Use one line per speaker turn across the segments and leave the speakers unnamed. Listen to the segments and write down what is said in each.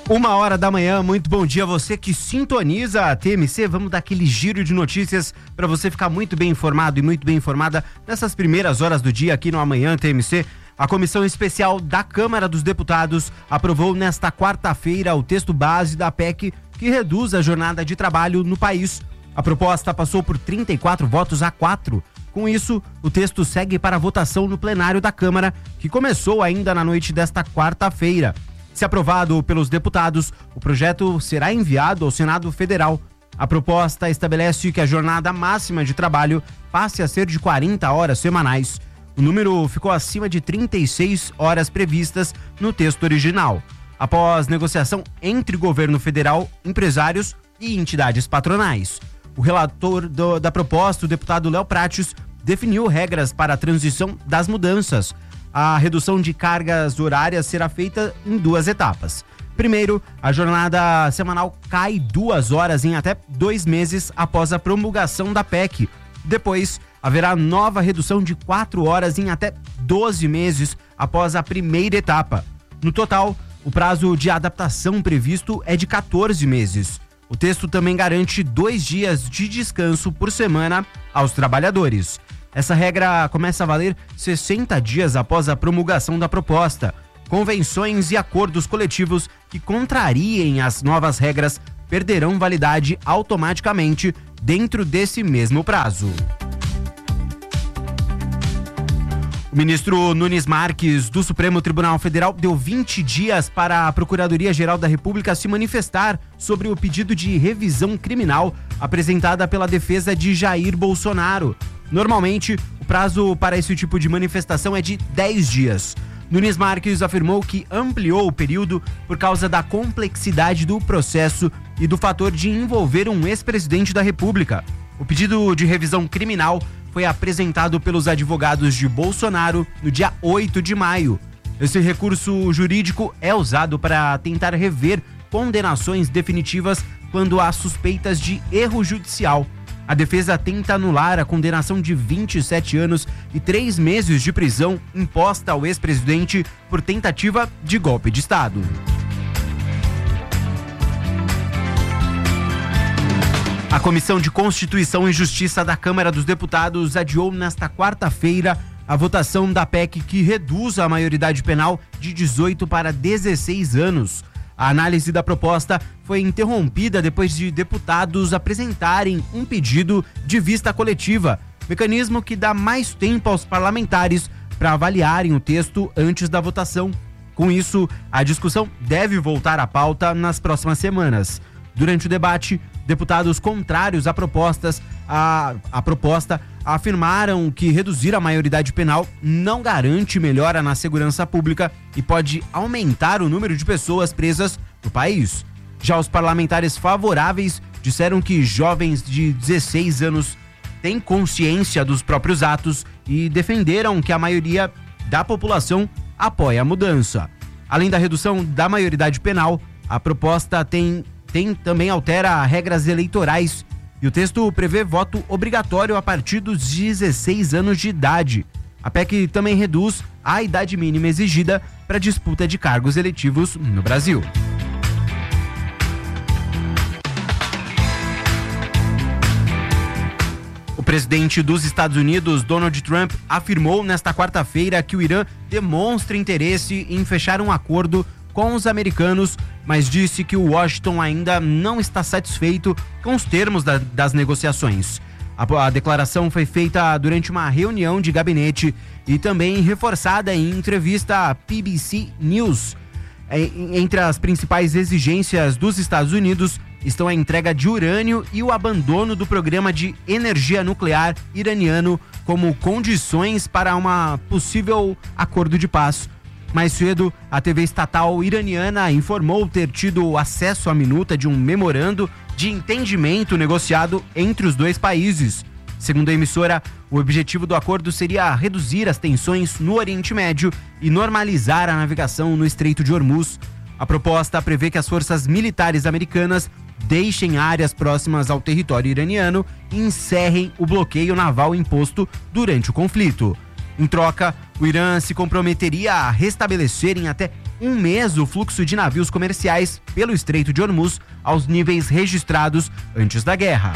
1h da manhã, muito bom dia a você que sintoniza a TMC. Vamos dar aquele giro de notícias para você ficar muito bem informado e muito bem informada nessas primeiras horas do dia aqui no Amanhã TMC. A Comissão Especial da Câmara dos Deputados aprovou nesta quarta-feira o texto base da PEC que reduz a jornada de trabalho no país. A proposta passou por 34 votos a 4. Com isso, o texto segue para a votação no plenário da Câmara, que começou ainda na noite desta quarta-feira. Se aprovado pelos deputados, o projeto será enviado ao Senado Federal. A proposta estabelece que a jornada máxima de trabalho passe a ser de 40 horas semanais. O número ficou acima de 36 horas previstas no texto original. Após negociação entre governo federal, empresários e entidades patronais. O relator da proposta, o deputado Léo Prates, definiu regras para a transição das mudanças. A redução de cargas horárias será feita em 2 etapas. Primeiro, a jornada semanal cai 2 horas em até 2 meses após a promulgação da PEC. Depois, haverá nova redução de 4 horas em até 12 meses após a primeira etapa. No total, o prazo de adaptação previsto é de 14 meses. O texto também garante 2 dias de descanso por semana aos trabalhadores. Essa regra começa a valer 60 dias após a promulgação da proposta. Convenções e acordos coletivos que contrariem as novas regras perderão validade automaticamente dentro desse mesmo prazo. O ministro Nunes Marques, do Supremo Tribunal Federal, deu 20 dias para a Procuradoria-Geral da República se manifestar sobre o pedido de revisão criminal apresentada pela defesa de Jair Bolsonaro. Normalmente, o prazo para esse tipo de manifestação é de 10 dias. Nunes Marques afirmou que ampliou o período por causa da complexidade do processo e do fator de envolver um ex-presidente da República. O pedido de revisão criminal foi apresentado pelos advogados de Bolsonaro no dia 8 de maio. Esse recurso jurídico é usado para tentar rever condenações definitivas quando há suspeitas de erro judicial. A defesa tenta anular a condenação de 27 anos e 3 meses de prisão imposta ao ex-presidente por tentativa de golpe de Estado. A Comissão de Constituição e Justiça da Câmara dos Deputados adiou nesta quarta-feira a votação da PEC que reduz a maioridade penal de 18 para 16 anos. A análise da proposta foi interrompida depois de deputados apresentarem um pedido de vista coletiva, mecanismo que dá mais tempo aos parlamentares para avaliarem o texto antes da votação. Com isso, a discussão deve voltar à pauta nas próximas semanas. Durante o debate, deputados contrários à proposta afirmaram que reduzir a maioridade penal não garante melhora na segurança pública e pode aumentar o número de pessoas presas no país. Já os parlamentares favoráveis disseram que jovens de 16 anos têm consciência dos próprios atos e defenderam que a maioria da população apoia a mudança. Além da redução da maioridade penal, a proposta também altera regras eleitorais e o texto prevê voto obrigatório a partir dos 16 anos de idade. A PEC também reduz a idade mínima exigida para disputa de cargos eletivos no Brasil. O presidente dos Estados Unidos, Donald Trump, afirmou nesta quarta-feira que o Irã demonstra interesse em fechar um acordo com os americanos, mas disse que o Washington ainda não está satisfeito com os termos das negociações. A declaração foi feita durante uma reunião de gabinete e também reforçada em entrevista à PBC News. Entre as principais exigências dos Estados Unidos estão a entrega de urânio e o abandono do programa de energia nuclear iraniano como condições para um possível acordo de paz. Mais cedo, a TV estatal iraniana informou ter tido acesso à minuta de um memorando de entendimento negociado entre os dois países. Segundo a emissora, o objetivo do acordo seria reduzir as tensões no Oriente Médio e normalizar a navegação no Estreito de Hormuz. A proposta prevê que as forças militares americanas deixem áreas próximas ao território iraniano e encerrem o bloqueio naval imposto durante o conflito. Em troca, o Irã se comprometeria a restabelecer em até um mês o fluxo de navios comerciais pelo Estreito de Hormuz aos níveis registrados antes da guerra.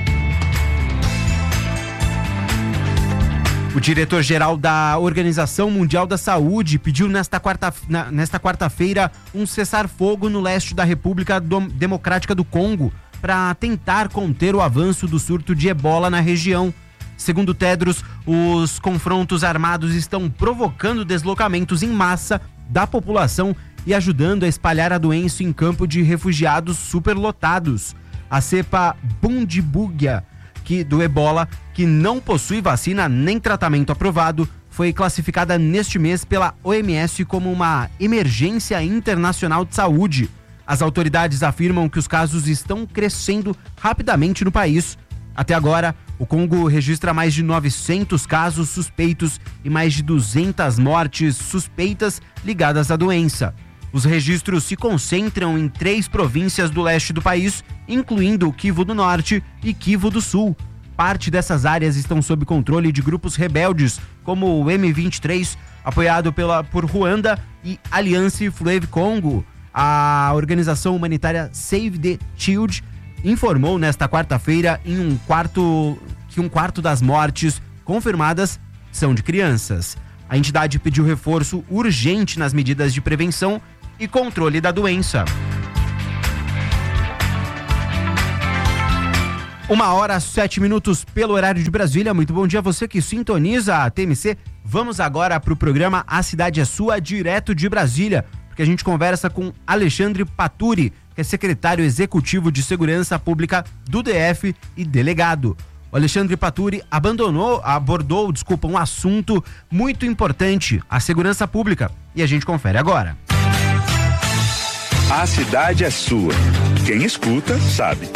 O diretor-geral da Organização Mundial da Saúde pediu nesta quarta-feira um cessar-fogo no leste da República Democrática do Congo para tentar conter o avanço do surto de ebola na região. Segundo Tedros, os confrontos armados estão provocando deslocamentos em massa da população e ajudando a espalhar a doença em campo de refugiados superlotados. A cepa Bundibugyo do ebola, que não possui vacina nem tratamento aprovado, foi classificada neste mês pela OMS como uma emergência internacional de saúde. As autoridades afirmam que os casos estão crescendo rapidamente no país. Até agora, o Congo registra mais de 900 casos suspeitos e mais de 200 mortes suspeitas ligadas à doença. Os registros se concentram em 3 províncias do leste do país, incluindo Kivu do Norte e Kivu do Sul. Parte dessas áreas estão sob controle de grupos rebeldes, como o M23, apoiado por Ruanda, e Alliance Fleuve Congo. A organização humanitária Save the Children informou nesta quarta-feira que um quarto das mortes confirmadas são de crianças. A entidade pediu reforço urgente nas medidas de prevenção e controle da doença. 1h07 pelo horário de Brasília. Muito bom dia a você que sintoniza a TMC. Vamos agora para o programa A Cidade é Sua, direto de Brasília, porque a gente conversa com Alexandre Paturi, que é secretário executivo de Segurança Pública do DF e delegado. O Alexandre Paturi abordou um assunto muito importante, a segurança pública, e a gente confere agora.
A cidade é sua. Quem escuta, sabe.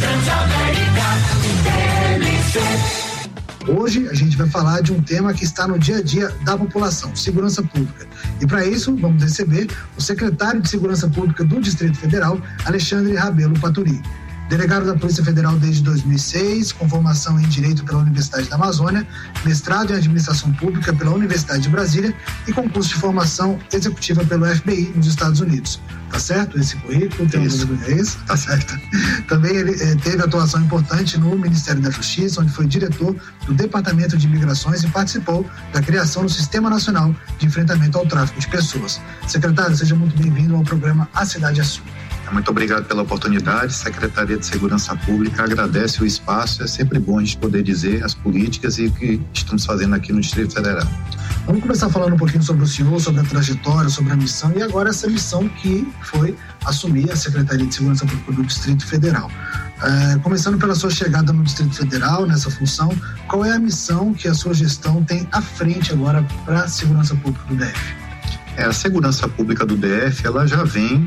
Hoje a gente vai falar de um tema que está no dia a dia da população, segurança pública. E para isso vamos receber o secretário de Segurança Pública do Distrito Federal, Alexandre Rabelo Paturi. Delegado da Polícia Federal desde 2006, com formação em Direito pela Universidade da Amazônia, mestrado em Administração Pública pela Universidade de Brasília e concurso de formação executiva pelo FBI nos Estados Unidos. Tá certo? Esse currículo tem isso. Tá certo. Também ele teve atuação importante no Ministério da Justiça, onde foi diretor do Departamento de Imigrações e participou da criação do Sistema Nacional de Enfrentamento ao Tráfico de Pessoas. Secretário, seja muito bem-vindo ao programa A Cidade é Sua.
Muito obrigado pela oportunidade. Secretaria de Segurança Pública agradece o espaço. É sempre bom a gente poder dizer as políticas e o que estamos fazendo aqui no Distrito Federal.
Vamos começar falando um pouquinho sobre o senhor, sobre a trajetória, sobre a missão e agora essa missão que foi assumir a Secretaria de Segurança Pública do Distrito Federal. Começando pela sua chegada no Distrito Federal, nessa função, qual é a missão que a sua gestão tem à frente agora para a Segurança Pública do DF?
A segurança pública do DF, ela já vem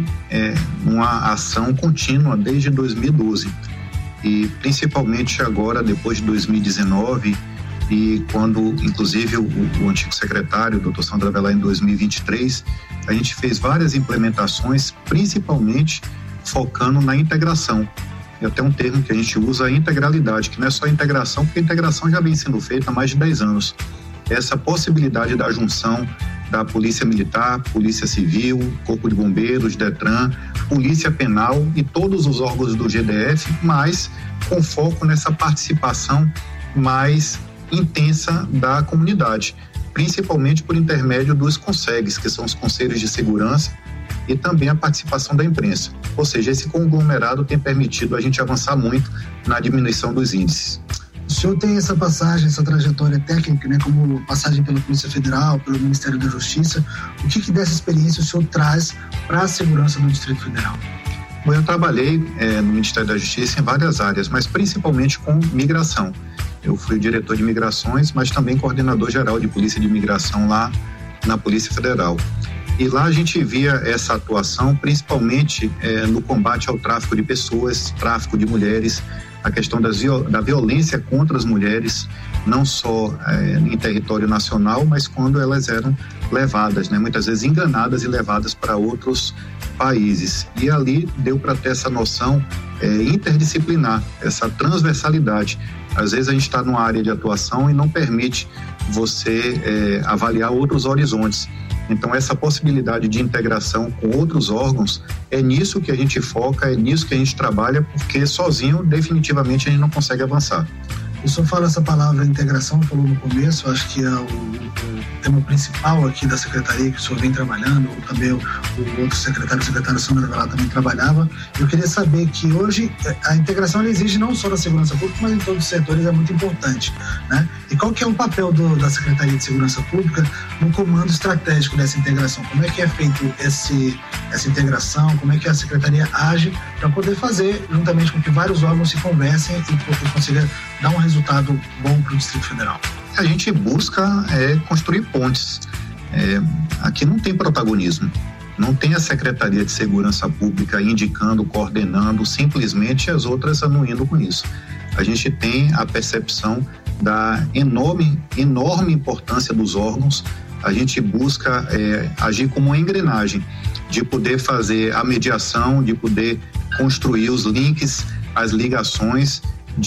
numa ação contínua desde 2012 e principalmente agora, depois de 2019 e quando, inclusive, o antigo secretário, o Dr. Sandro Avelar, em 2023, a gente fez várias implementações, principalmente focando na integração. E até um termo que a gente usa, a integralidade, que não é só integração, porque a integração já vem sendo feita há mais de 10 anos. Essa possibilidade da junção da Polícia Militar, Polícia Civil, Corpo de Bombeiros, Detran, Polícia Penal e todos os órgãos do GDF, mas com foco nessa participação mais intensa da comunidade, principalmente por intermédio dos CONSEGs, que são os Conselhos de Segurança, e também a participação da imprensa. Ou seja, esse conglomerado tem permitido a gente avançar muito na diminuição dos índices.
O senhor tem essa passagem, essa trajetória técnica, né, como passagem pela Polícia Federal, pelo Ministério da Justiça. O que dessa experiência o senhor traz para a segurança do Distrito Federal?
Bom, eu trabalhei no Ministério da Justiça em várias áreas, mas principalmente com migração. Eu fui diretor de migrações, mas também coordenador geral de Polícia de Imigração lá na Polícia Federal. E lá a gente via essa atuação principalmente no combate ao tráfico de pessoas, tráfico de mulheres, a questão da violência contra as mulheres, não só em território nacional, mas quando elas eram levadas, né, muitas vezes enganadas e levadas para outros países. E ali deu para ter essa noção interdisciplinar, essa transversalidade. Às vezes a gente está numa área de atuação e não permite você avaliar outros horizontes. Então, essa possibilidade de integração com outros órgãos, é nisso que a gente foca, é nisso que a gente trabalha, porque sozinho, definitivamente, a gente não consegue avançar.
O senhor fala essa palavra integração, falou no começo, acho que é o tema principal aqui da secretaria que o senhor vem trabalhando, ou também o outro secretário Sandra Velar também trabalhava. Eu queria saber que hoje a integração ela exige não só da segurança pública, mas em todos os setores é muito importante, né? E qual que é o papel da Secretaria de Segurança Pública no comando estratégico dessa integração? Como é que é feito essa integração? Como é que a Secretaria age para poder fazer, juntamente com que vários órgãos se conversem e consiga dar um resultado bom para o Distrito Federal?
A gente busca construir pontes. Aqui não tem protagonismo, não tem a Secretaria de Segurança Pública indicando, coordenando, simplesmente as outras anuindo com isso. A gente tem a percepção da enorme importância dos órgãos. A gente busca agir como uma engrenagem, de poder fazer a mediação, de poder construir os links, as ligações,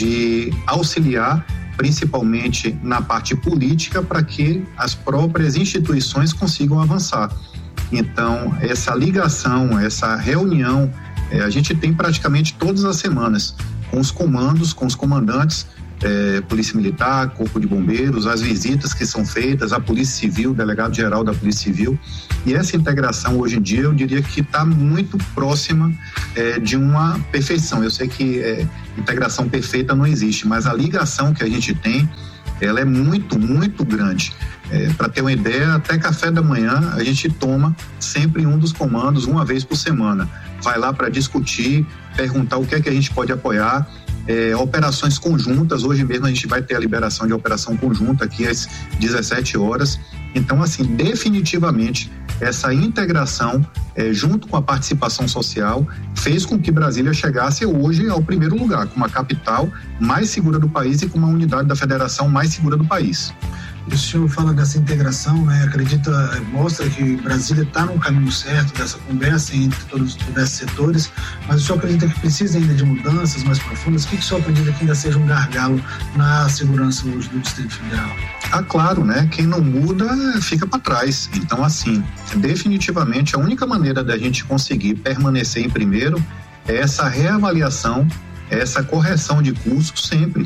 de auxiliar principalmente na parte política para que as próprias instituições consigam avançar. Então, essa ligação, essa reunião, a gente tem praticamente todas as semanas com os comandos, com os comandantes, Polícia Militar, Corpo de Bombeiros, as visitas que são feitas, a Polícia Civil, Delegado-Geral da Polícia Civil, e essa integração hoje em dia eu diria que está muito próxima de uma perfeição. Eu sei que integração perfeita não existe, mas a ligação que a gente tem, ela é muito, muito grande. Para ter uma ideia, até café da manhã a gente toma sempre um dos comandos uma vez por semana. Vai lá para discutir, perguntar o que é que a gente pode apoiar, operações conjuntas. Hoje mesmo a gente vai ter a liberação de operação conjunta aqui às 17 horas. Então, assim, definitivamente essa integração junto com a participação social fez com que Brasília chegasse hoje ao primeiro lugar, com uma capital mais segura do país e com uma unidade da federação mais segura do país.
O senhor fala dessa integração, né? Mostra que Brasília está no caminho certo dessa conversa entre todos os diversos setores, mas o senhor acredita que precisa ainda de mudanças mais profundas? O que o senhor acredita que ainda seja um gargalo na segurança hoje do Distrito Federal?
Claro, né? Quem não muda fica para trás. Então, assim, definitivamente a única maneira da gente conseguir permanecer em primeiro é essa reavaliação, essa correção de curso sempre.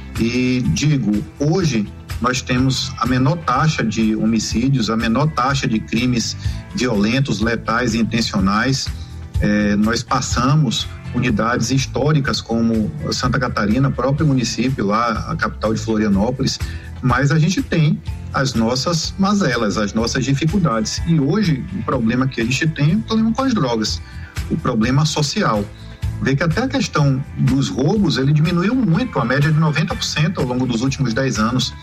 E digo, hoje nós temos a menor taxa de homicídios, a menor taxa de crimes violentos, letais e intencionais. Nós passamos unidades históricas como Santa Catarina, próprio município lá, a capital de Florianópolis, mas a gente tem as nossas mazelas, as nossas dificuldades. E hoje o problema que a gente tem é o problema com as drogas, o problema social. Vê que até a questão dos roubos, ele diminuiu muito, a média de 90% ao longo dos últimos 10 anos.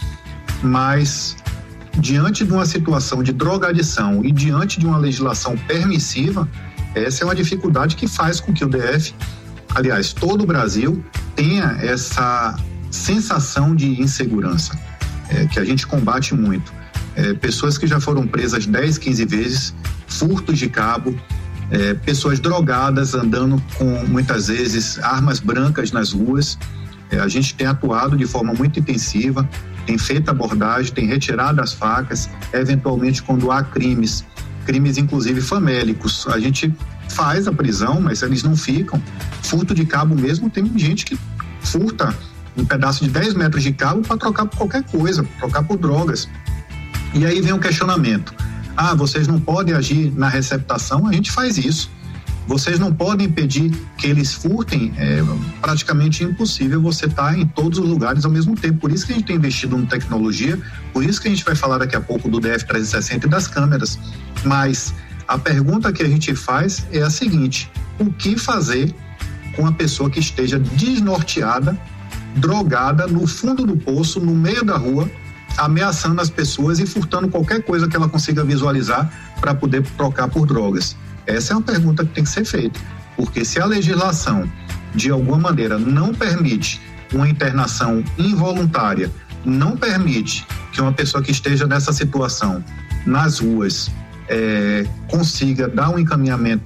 Mas, diante de uma situação de drogadição e diante de uma legislação permissiva, essa é uma dificuldade que faz com que o DF, aliás, todo o Brasil, tenha essa sensação de insegurança, que a gente combate muito. Pessoas que já foram presas 10, 15 vezes, furtos de cabo, pessoas drogadas andando com, muitas vezes, armas brancas nas ruas. A gente tem atuado de forma muito intensiva, tem feito abordagem, tem retirado as facas, eventualmente quando há crimes inclusive famélicos, a gente faz a prisão, mas eles não ficam. Furto de cabo mesmo, tem gente que furta um pedaço de 10 metros de cabo para trocar por qualquer coisa, trocar por drogas. E aí vem o questionamento: vocês não podem agir na receptação? A gente faz isso. Vocês não podem impedir que eles furtem, é praticamente impossível você estar em todos os lugares ao mesmo tempo. Por isso que a gente tem investido em tecnologia, por isso que a gente vai falar daqui a pouco do DF 360 e das câmeras. Mas a pergunta que a gente faz é a seguinte: o que fazer com a pessoa que esteja desnorteada, drogada, no fundo do poço, no meio da rua, ameaçando as pessoas e furtando qualquer coisa que ela consiga visualizar para poder trocar por drogas? Essa é uma pergunta que tem que ser feita, porque se a legislação, de alguma maneira, não permite uma internação involuntária, não permite que uma pessoa que esteja nessa situação nas ruas consiga dar um encaminhamento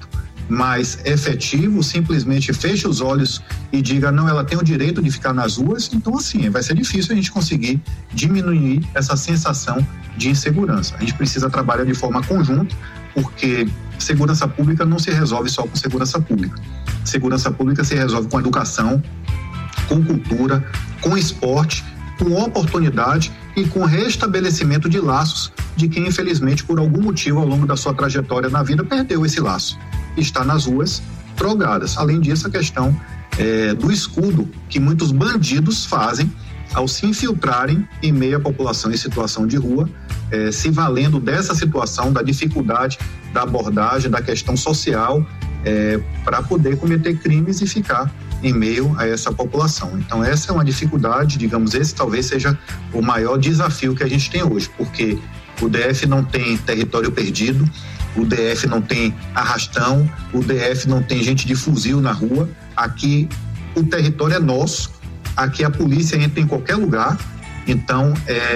mais efetivo, simplesmente feche os olhos e diga, não, ela tem o direito de ficar nas ruas, então assim, vai ser difícil a gente conseguir diminuir essa sensação de insegurança. A gente precisa trabalhar de forma conjunta, porque segurança pública não se resolve só com segurança pública. Segurança pública se resolve com educação, com cultura, com esporte, com oportunidade e com restabelecimento de laços de quem, infelizmente, por algum motivo, ao longo da sua trajetória na vida, perdeu esse laço. Está nas ruas drogadas. Além disso, a questão do escudo que muitos bandidos fazem ao se infiltrarem em meio à população em situação de rua, se valendo dessa situação, da dificuldade da abordagem, da questão social, para poder cometer crimes e ficar em meio a essa população. Então essa é uma dificuldade, digamos, esse talvez seja o maior desafio que a gente tem hoje, porque o DF não tem território perdido, o DF não tem arrastão, o DF não tem gente de fuzil na rua. Aqui o território é nosso, aqui a polícia entra em qualquer lugar, então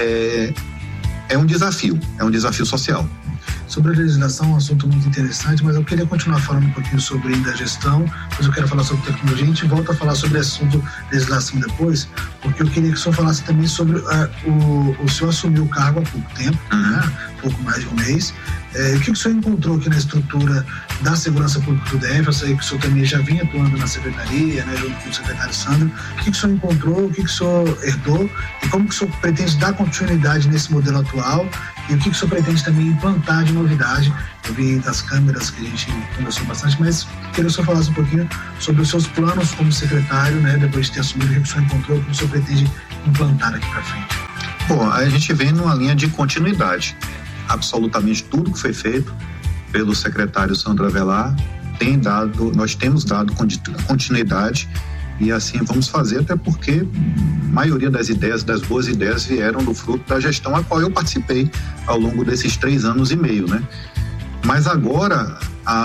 é um desafio social.
Sobre a legislação, um assunto muito interessante, mas eu queria continuar falando um pouquinho sobre ainda a gestão, depois eu quero falar sobre tecnologia, a gente volta a falar sobre assunto legislação depois, porque eu queria que o senhor falasse também sobre o senhor assumiu o cargo há pouco tempo, né? Pouco mais de um mês. O que o senhor encontrou aqui na estrutura da segurança pública do DF? Eu sei que o senhor também já vinha atuando na secretaria, né, junto com o secretário Sandro. O que o senhor encontrou, o que o senhor herdou e como que o senhor pretende dar continuidade nesse modelo atual e o que o senhor pretende também implantar de novidade? Eu vi das câmeras que a gente conversou bastante, mas queria que o senhor falasse um pouquinho sobre os seus planos como secretário, né, depois de ter assumido, o que o senhor encontrou, o que o senhor pretende implantar aqui para frente.
Bom, a gente vem numa linha de continuidade. Absolutamente tudo que foi feito pelo secretário Sandro Avelar nós temos dado continuidade e assim vamos fazer, até porque a maioria das boas ideias vieram do fruto da gestão a qual eu participei ao longo desses 3 anos e meio, né? Mas agora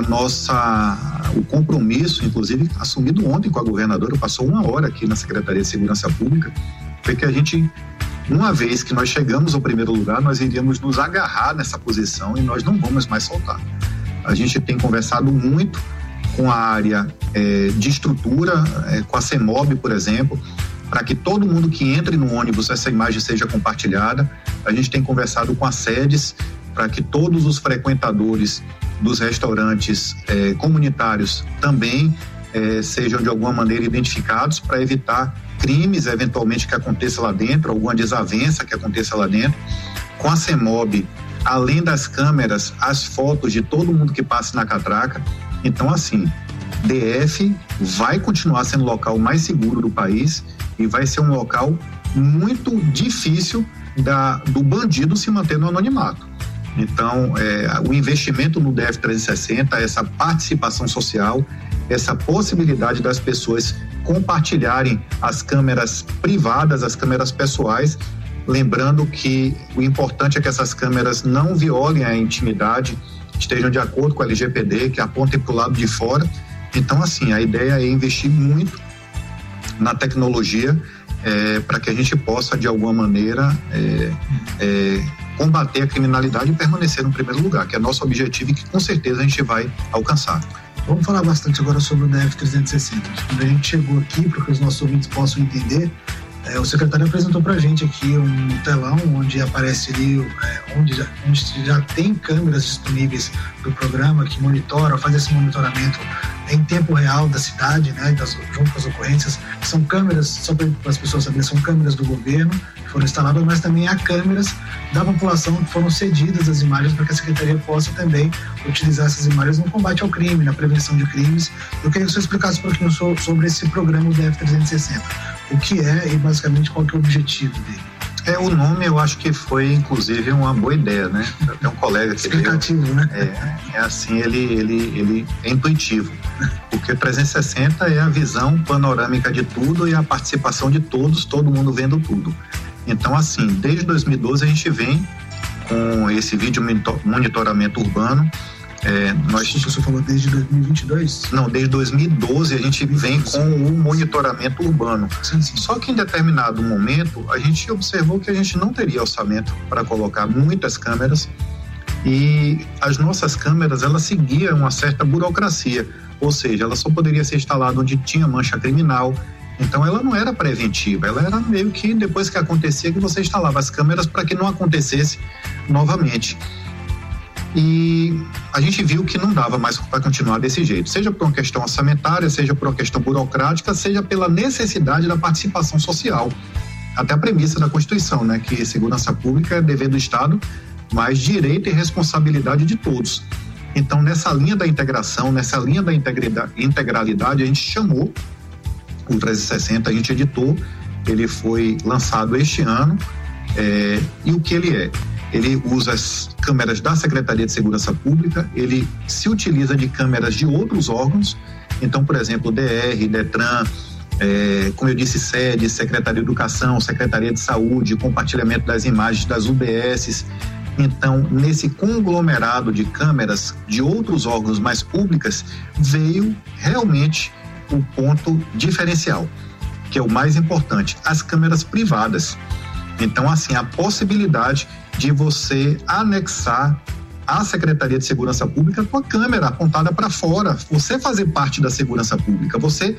o compromisso, inclusive assumido ontem com a governadora, passou 1 hora aqui na Secretaria de Segurança Pública, foi que a gente, uma vez que nós chegamos ao primeiro lugar, nós iríamos nos agarrar nessa posição e nós não vamos mais soltar. A gente tem conversado muito com a área de estrutura, com a CEMOB, por exemplo, para que todo mundo que entre no ônibus, essa imagem seja compartilhada. A gente tem conversado com as sedes para que todos os frequentadores dos restaurantes comunitários também sejam de alguma maneira identificados para evitar crimes eventualmente que aconteça lá dentro, alguma desavença que aconteça lá dentro. Com a CEMOB, além das câmeras, as fotos de todo mundo que passe na catraca. Então, assim, DF vai continuar sendo o local mais seguro do país e vai ser um local muito difícil do bandido se manter no anonimato. Então, o investimento no DF 360, essa participação social, essa possibilidade das pessoas compartilharem as câmeras privadas, as câmeras pessoais, lembrando que o importante é que essas câmeras não violem a intimidade, estejam de acordo com a LGPD, que apontem para o lado de fora. Então, assim, a ideia é investir muito na tecnologia para que a gente possa, de alguma maneira, combater a criminalidade e permanecer no primeiro lugar, que é nosso objetivo e que com certeza a gente vai alcançar.
Vamos falar bastante agora sobre o DF 360. Quando a gente chegou aqui, para que os nossos ouvintes possam entender, o secretário apresentou para a gente aqui um telão onde aparece ali, onde já tem câmeras disponíveis do programa que monitora, faz esse monitoramento em tempo real da cidade, né, junto com as ocorrências. São câmeras, só para as pessoas saberem, são câmeras do governo que foram instaladas, mas também há câmeras da população que foram cedidas as imagens para que a Secretaria possa também utilizar essas imagens no combate ao crime, na prevenção de crimes. Eu queria que você explicasse um pouquinho sobre esse programa do DF 360. O que é e basicamente qual que é o objetivo dele?
O nome eu acho que foi inclusive uma boa ideia, né? Tem um colega que
explicativo, né?
Assim, ele é intuitivo, porque 360 é a visão panorâmica de tudo e a participação de todos, todo mundo vendo tudo. Então, assim, desde 2012 a gente vem com esse vídeo monitoramento urbano.
Você falou desde 2022?
Não, desde 2012 a gente vem com o monitoramento urbano.
Sim.
Só que em determinado momento a gente observou que a gente não teria orçamento para colocar muitas câmeras E as nossas câmeras, elas seguiam uma certa burocracia, ou seja, ela só poderia ser instalada onde tinha mancha criminal. Então ela não era preventiva, ela era meio que depois que acontecia que você instalava as câmeras para que não acontecesse novamente. E a gente viu que não dava mais para continuar desse jeito, seja por uma questão orçamentária, seja por uma questão burocrática, seja pela necessidade da participação social. Até a premissa da Constituição, né, que segurança pública é dever do Estado, mas direito e responsabilidade de todos. Então, nessa linha da integração, nessa linha da integralidade, a gente chamou o 360, a gente editou, ele foi lançado este ano, e o que ele é? Ele usa as câmeras da Secretaria de Segurança Pública, ele se utiliza de câmeras de outros órgãos, então, por exemplo, DR, Detran, como eu disse, SEDES, Secretaria de Educação, Secretaria de Saúde, compartilhamento das imagens das UBSs. Então, nesse conglomerado de câmeras de outros órgãos mais públicas, veio realmente o ponto diferencial, que é o mais importante, as câmeras privadas. Então, assim, a possibilidade de você anexar a Secretaria de Segurança Pública com a câmera apontada para fora, você fazer parte da segurança pública, você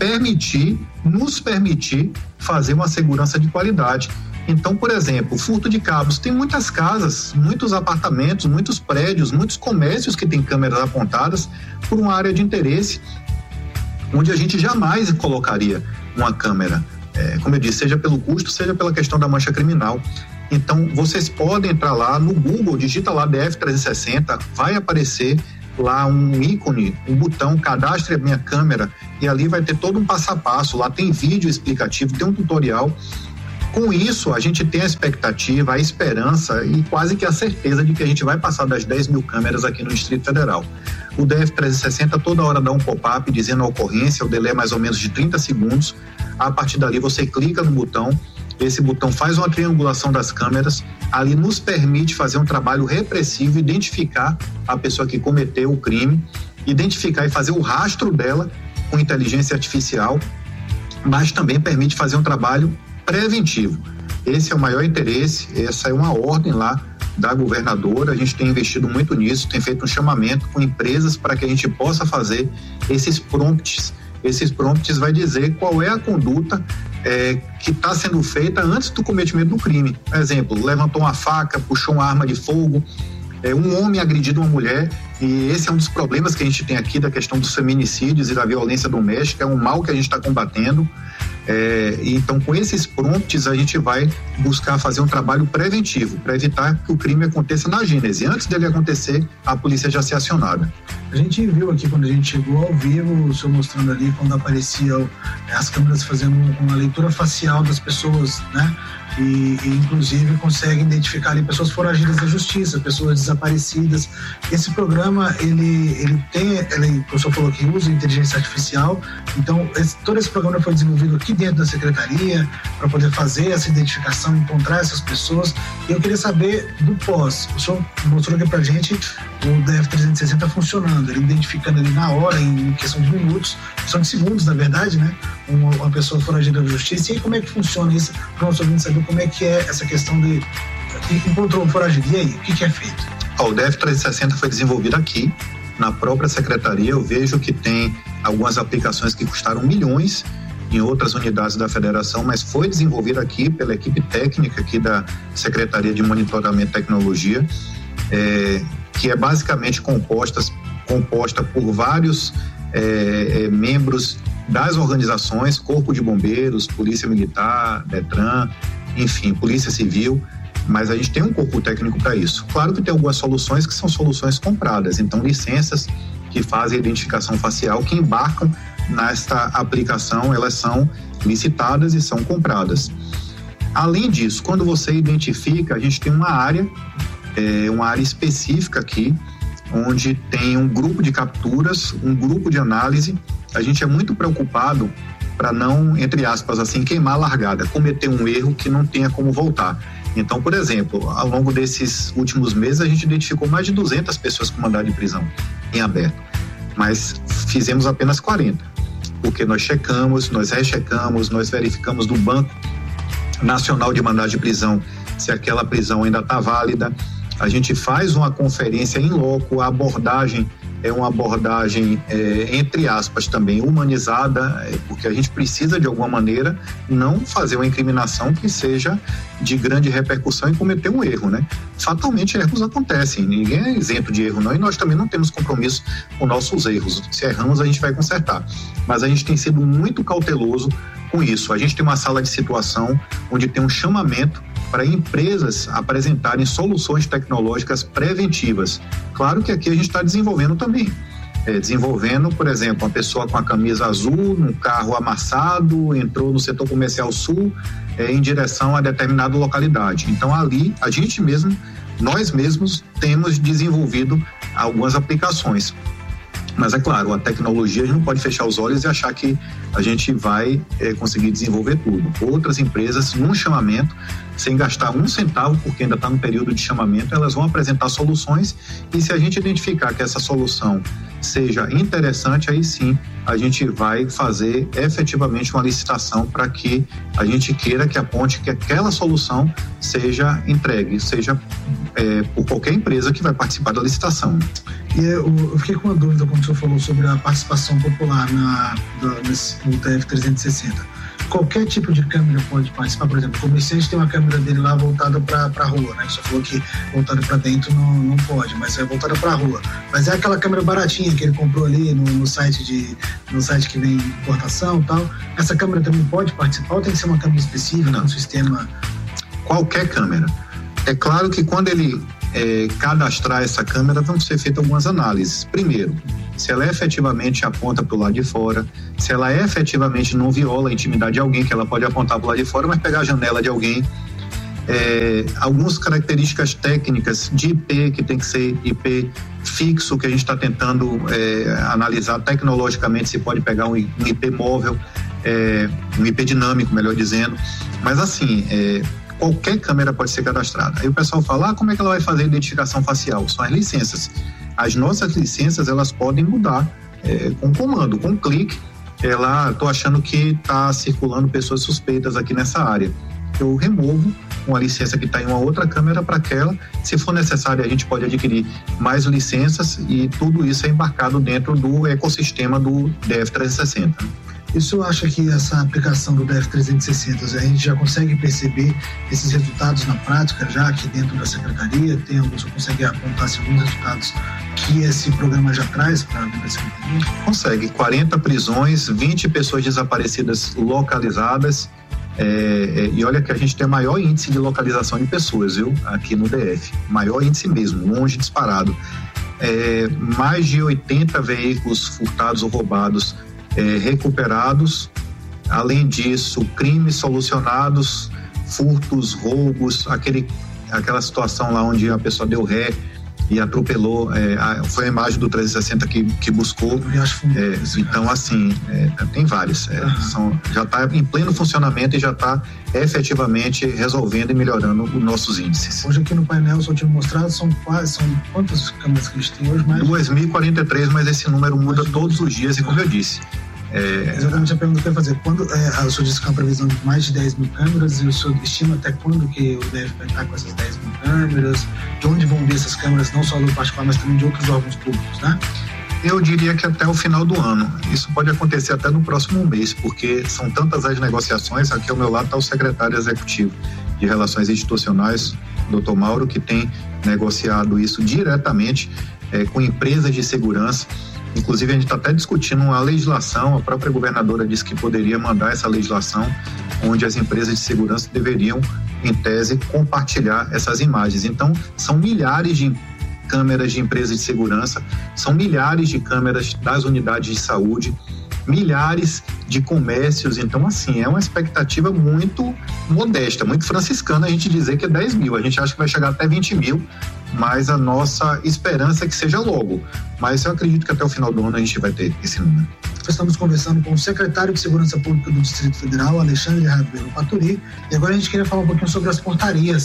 nos permitir fazer uma segurança de qualidade. Então, por exemplo, furto de cabos, tem muitas casas, muitos apartamentos, muitos prédios, muitos comércios que têm câmeras apontadas por uma área de interesse, onde a gente jamais colocaria uma câmera, como eu disse, seja pelo custo, seja pela questão da mancha criminal. Então, vocês podem entrar lá no Google, digita lá DF360, vai aparecer lá um ícone, um botão, cadastre a minha câmera, e ali vai ter todo um passo a passo, lá tem vídeo explicativo, tem um tutorial. Com isso, a gente tem a expectativa, a esperança e quase que a certeza de que a gente vai passar das 10 mil câmeras aqui no Distrito Federal. O DF360 toda hora dá um pop-up dizendo a ocorrência, o delay é mais ou menos de 30 segundos. A partir dali você clica no botão, esse botão faz uma triangulação das câmeras, ali nos permite fazer um trabalho repressivo, identificar a pessoa que cometeu o crime, identificar e fazer o rastro dela com inteligência artificial, mas também permite fazer um trabalho preventivo. Esse é o maior interesse, essa é uma ordem lá da governadora, a gente tem investido muito nisso, tem feito um chamamento com empresas para que a gente possa fazer esses prompts. Esses prompts vai dizer qual é a conduta que está sendo feita antes do cometimento do crime. Por exemplo, levantou uma faca, puxou uma arma de fogo, um homem agredido uma mulher, e esse é um dos problemas que a gente tem aqui da questão dos feminicídios e da violência doméstica, é um mal que a gente está combatendo. Então, com esses prompts, a gente vai buscar fazer um trabalho preventivo para evitar que o crime aconteça na gênese. Antes dele acontecer, a polícia já ser acionada.
A gente viu aqui, quando a gente chegou ao vivo, o senhor mostrando ali quando apareciam as câmeras fazendo uma leitura facial das pessoas, né? E inclusive consegue identificar ali pessoas foragidas da justiça, pessoas desaparecidas. Esse programa, ele o senhor falou que usa inteligência artificial, então todo esse programa foi desenvolvido aqui dentro da secretaria para poder fazer essa identificação, encontrar essas pessoas. E eu queria saber do pós. O senhor mostrou aqui pra gente o DF360 funcionando, ele identificando ali na hora, em questão de minutos, questão de segundos, na verdade, né? Uma pessoa foragida da justiça. E aí, como é que funciona isso? Para o nosso ouvinte saber como é que é essa questão de encontrou um foragido. E aí, o que é feito?
O DF360 foi desenvolvido aqui, na própria secretaria. Eu vejo que tem algumas aplicações que custaram milhões em outras unidades da federação, mas foi desenvolvido aqui pela equipe técnica aqui da Secretaria de Monitoramento e Tecnologia, que é basicamente composta por vários membros das organizações, Corpo de Bombeiros, Polícia Militar, Detran, enfim, Polícia Civil, mas a gente tem um corpo técnico para isso. Claro que tem algumas soluções que são soluções compradas, então licenças que fazem a identificação facial, que embarcam nesta aplicação, elas são licitadas e são compradas. Além disso, quando você identifica, a gente tem uma área específica aqui, onde tem um grupo de capturas, um grupo de análise. A gente é muito preocupado para não, entre aspas, assim, queimar a largada, cometer um erro que não tenha como voltar. Então, por exemplo, ao longo desses últimos meses, a gente identificou mais de 200 pessoas com mandado de prisão em aberto, mas fizemos apenas 40, porque nós checamos, nós rechecamos, nós verificamos do Banco Nacional de Mandado de Prisão se aquela prisão ainda está válida, a gente faz uma conferência em loco, a abordagem é uma abordagem, entre aspas, também humanizada, porque a gente precisa, de alguma maneira, não fazer uma incriminação que seja de grande repercussão e cometer um erro, né? Fatalmente, erros acontecem, ninguém é isento de erro, não, e nós também não temos compromisso com nossos erros. Se erramos, a gente vai consertar. Mas a gente tem sido muito cauteloso com isso. A gente tem uma sala de situação onde tem um chamamento para empresas apresentarem soluções tecnológicas preventivas. Claro que aqui a gente está desenvolvendo também. Desenvolvendo, por exemplo, uma pessoa com a camisa azul, num carro amassado, entrou no setor comercial sul, em direção a determinada localidade. Então, ali, a gente mesmo, nós mesmos, temos desenvolvido algumas aplicações. Mas é claro, a tecnologia, a gente não pode fechar os olhos e achar que a gente vai conseguir desenvolver tudo. Outras empresas, num chamamento, sem gastar um centavo, porque ainda está no período de chamamento, elas vão apresentar soluções, e se a gente identificar que essa solução seja interessante, aí sim a gente vai fazer efetivamente uma licitação para que a gente queira que aponte que aquela solução seja entregue, seja por qualquer empresa que vai participar da licitação.
E eu fiquei com uma dúvida quando o senhor falou sobre a participação popular no TF360. Qualquer tipo de câmera pode participar, por exemplo, o comerciante tem uma câmera dele lá voltada para a rua, né? Você falou que voltada para dentro não pode, mas é voltada para a rua. Mas é aquela câmera baratinha que ele comprou ali no site que vem importação e tal. Essa câmera também pode participar ou tem que ser uma câmera específica, um sistema?
Qualquer câmera. É claro que quando ele cadastrar essa câmera, vão ser feitas algumas análises. Primeiro, se ela efetivamente aponta para o lado de fora, se ela efetivamente não viola a intimidade de alguém, que ela pode apontar para o lado de fora, mas pegar a janela de alguém. Algumas características técnicas de IP, que tem que ser IP fixo, que a gente está tentando analisar tecnologicamente, se pode pegar um IP móvel, um IP dinâmico, melhor dizendo. Mas assim, qualquer câmera pode ser cadastrada. Aí o pessoal fala, como é que ela vai fazer a identificação facial? São as licenças. As nossas licenças, elas podem mudar com comando, com clique. Estou achando que está circulando pessoas suspeitas aqui nessa área. Eu removo uma licença que está em uma outra câmera para aquela. Se for necessário, a gente pode adquirir mais licenças, e tudo isso é embarcado dentro do ecossistema do DF360.
Isso acha que essa aplicação do DF360, a gente já consegue perceber esses resultados na prática, já aqui dentro da secretaria? Você consegue apontar alguns resultados que esse programa já traz para a secretaria?
Consegue. 40 prisões, 20 pessoas desaparecidas localizadas. E olha que a gente tem o maior índice de localização de pessoas, viu? Aqui no DF. Maior índice mesmo, longe disparado. Mais de 80 veículos furtados ou roubados recuperados. Além disso, crimes solucionados, furtos, roubos, aquela situação lá onde a pessoa deu ré e atropelou, foi a imagem do 360 que buscou. Então, assim, tem vários. Já está em pleno funcionamento e já está efetivamente resolvendo e melhorando os nossos índices.
Hoje aqui no painel, só tinha mostrado, são quantas câmeras que a gente tem hoje?
2.043, mas esse número muda todos os dias, e como eu disse.
Exatamente a pergunta que eu ia fazer. Quando o senhor disse que é uma previsão de mais de 10 mil câmeras, e o senhor estima até quando que o DF vai estar com essas 10 mil câmeras? De onde vão vir essas câmeras, não só do particular, mas também de outros órgãos públicos, né?
Eu diria que até o final do ano. Isso pode acontecer até no próximo mês, porque são tantas as negociações. Aqui ao meu lado está o secretário executivo de Relações Institucionais, Dr. Mauro, que tem negociado isso diretamente com empresas de segurança. Inclusive, a gente está até discutindo uma legislação. A própria governadora disse que poderia mandar essa legislação, onde as empresas de segurança deveriam, em tese, compartilhar essas imagens. Então, são milhares de câmeras de empresas de segurança, são milhares de câmeras das unidades de saúde, milhares de comércios. Então, assim, é uma expectativa muito modesta, muito franciscana a gente dizer que é 10 mil. A gente acha que vai chegar até 20 mil, mas a nossa esperança é que seja logo. Mas eu acredito que até o final do ano a gente vai ter esse número.
Estamos conversando com o secretário de Segurança Pública do Distrito Federal, Alexandre Rabelo Paturi, e agora a gente queria falar um pouquinho sobre as portarias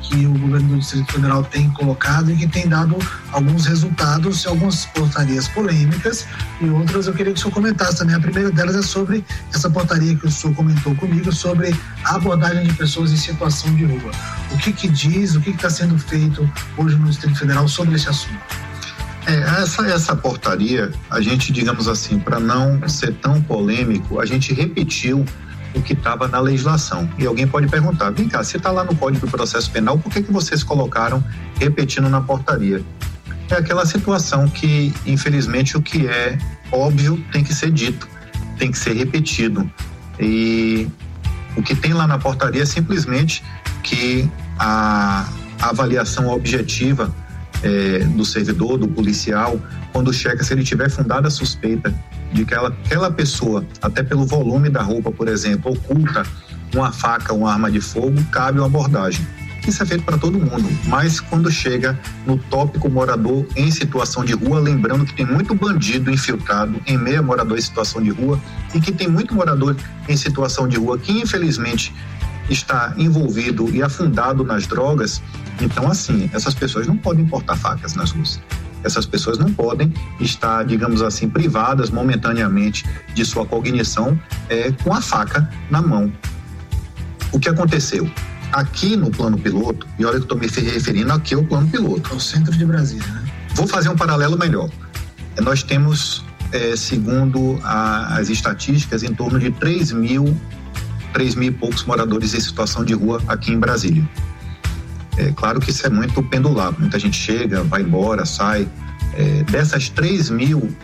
que o governo do Distrito Federal tem colocado e que tem dado alguns resultados, algumas portarias polêmicas e outras eu queria que o senhor comentasse também. A primeira delas é sobre essa portaria que o senhor comentou comigo, sobre a abordagem de pessoas em situação de rua. O que diz, o que está sendo feito hoje no Distrito Federal sobre esse assunto?
Essa portaria, a gente, digamos assim, para não ser tão polêmico, a gente repetiu o que estava na legislação. E alguém pode perguntar, vem cá, se está lá no Código do Processo Penal, por que vocês colocaram repetindo na portaria? É aquela situação que, infelizmente, o que é óbvio tem que ser dito, tem que ser repetido. E o que tem lá na portaria é simplesmente que a avaliação objetiva do servidor, do policial, quando checa, se ele tiver fundada a suspeita de que aquela pessoa, até pelo volume da roupa, por exemplo, oculta uma faca, uma arma de fogo, cabe uma abordagem. Isso é feito para todo mundo, mas quando chega no tópico morador em situação de rua, lembrando que tem muito bandido infiltrado em meio a morador em situação de rua e que tem muito morador em situação de rua que infelizmente está envolvido e afundado nas drogas. Então, assim, essas pessoas não podem portar facas nas ruas. Essas pessoas não podem estar, digamos assim, privadas momentaneamente de sua cognição com a faca na mão. O que aconteceu? Aqui no plano piloto, e olha que eu estou me referindo aqui ao plano piloto.
É o centro de Brasília, né?
Vou fazer um paralelo melhor. Nós temos, segundo as estatísticas, em torno de 3 mil e poucos moradores em situação de rua aqui em Brasília. É claro que isso é muito pendular, muita gente chega, vai embora, sai. Dessas 3 mil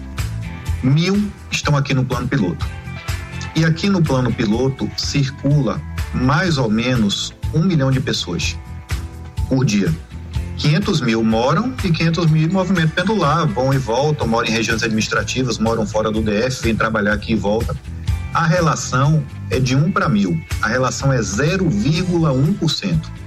estão aqui no plano piloto. E aqui no plano piloto circula mais ou menos 1 milhão de pessoas por dia. 500 mil moram e 500 mil movimento pendular, vão e voltam, moram em regiões administrativas, moram fora do DF, vêm trabalhar aqui e voltam. A relação é de 1 para 1000, a relação é 0,1%.